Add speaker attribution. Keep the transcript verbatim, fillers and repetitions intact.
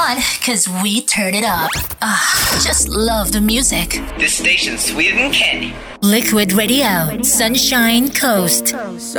Speaker 1: on, cause we turn it up. Ah, just love the music.
Speaker 2: This station's sweeter than candy.
Speaker 1: Liquid Radio, Sunshine Coast.